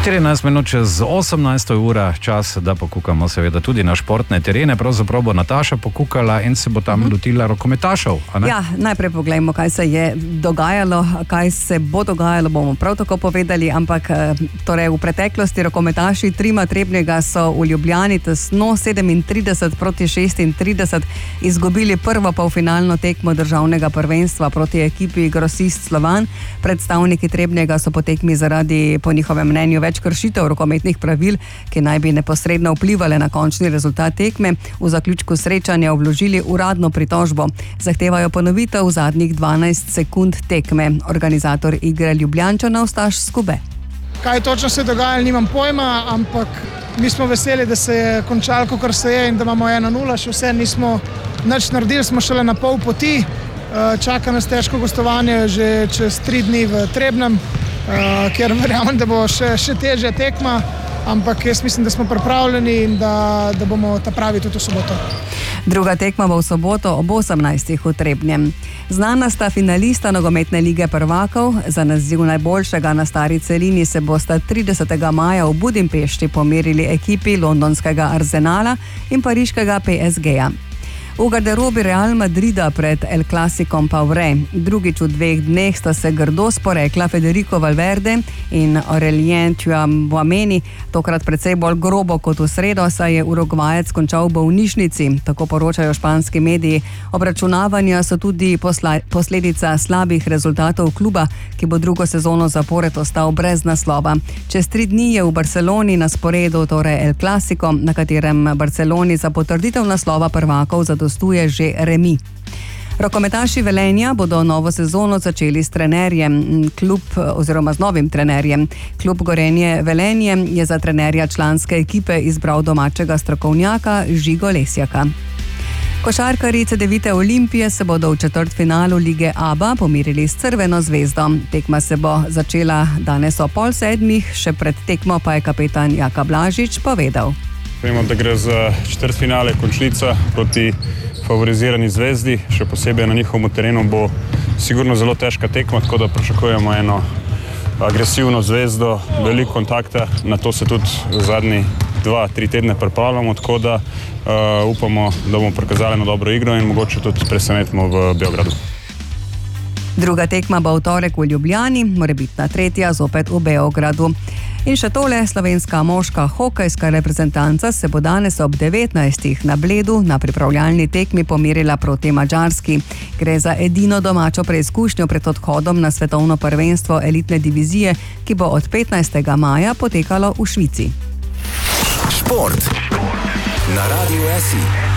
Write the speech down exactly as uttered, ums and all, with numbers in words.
štirinajst minut čez osemnajsto ura, čas, da pokukamo seveda tudi na športne terene. Pravzaprav bo Nataša pokukala in se bo tam uh-huh. lotila rokometašev. Ja, najprej pogledajmo, kaj se je dogajalo, kaj se bo dogajalo, bomo prav tako povedali, ampak torej v preteklosti rokometaši Trima Trebnjega so v Ljubljani tesno sedemintrideset proti šestintrideset izgubili prvo polfinalno tekmo državnega prvenstva proti ekipi Grosist Slovan. Predstavniki Trebnjega so po tekmi zaradi, po njihovem mnenju, več kršitev rokometnih pravil, ki naj bi neposredno vplivali na končni rezultat tekme, v zaključku srečanja vložili uradno pritožbo. Zahtevajo ponovitev zadnjih dvanajst sekund tekme. Organizator igre Ljubljančanov Staš Skube. Kaj točno se je dogajalo, nimam pojma, ampak mi smo veseli, da se je končalo, kakor se je, in da imamo ena nula, še vse nismo nič naredili, smo šele na pol poti. Čaka nas težko gostovanje že čez tri dni v Trebnjem, kjer verjamem, da bo še, še težja tekma, ampak jaz mislim, da smo pripravljeni in da, da bomo ta pravi tudi v soboto. Druga tekma bo v soboto ob osemnajstih v Trebnjem. Znana sta finalista nogometne lige prvakov. Za naziv najboljšega na stari celini se bosta tridesetega maja v Budimpešti pomerili ekipi londonskega Arsenala in pariškega P S G-ja. V garderobi Real Madrida pred El Clasicom pa vre. Drugič v dveh dneh sta se grdo sporekla Federico Valverde in Aurelien Tchouameni, tokrat precej bolj grobo kot v sredo, saj je Urugvajec končal v bolnišnici, tako poročajo španski mediji. Obračunavanja so tudi posla, posledica slabih rezultatov kluba, ki bo drugo sezono zapored ostal brez naslova. Čez tri dni je v Barceloni na sporedu torej El Clasico, na katerem Barceloni za potrditev naslova prvakov zadostuje že remi. Rokometaši Velenja bodo novo sezono začeli s trenerjem, klub oziroma z novim trenerjem. Klub Gorenje Velenje je za trenerja članske ekipe izbral domačega strokovnjaka Žigo Lesjaka. Košarkarji Cedevite Olimpije se bodo v četrtfinalu lige A B A pomirili s Crveno zvezdo. Tekma se bo začela danes o pol sedmih, še pred tekmo pa je kapetan Jaka Blažič povedal. Vemo, da gre za četrtfinale, končnica proti favorizirani zvezdi, še posebej na njihovem terenu bo sigurno zelo težka tekma, tako da pričakujemo eno agresivno zvezdo, veliko kontakta, na to se tudi zadnji dva, tri tedne pripravljamo, tako da uh, upamo, da bomo prikazali na dobro igro in mogoče tudi presenetimo v Beogradu. Druga tekma bo v torek v Ljubljani, morebitna tretja zopet v Beogradu. In še tole, slovenska moška hokejska reprezentanca se bo danes ob devetnajstih na Bledu na pripravljalni tekmi pomerila proti Madžarski. Gre za edino domačo preizkušnjo pred odhodom na svetovno prvenstvo elitne divizije, ki bo od petnajstega maja potekalo v Švici. Šport na Radiu S I.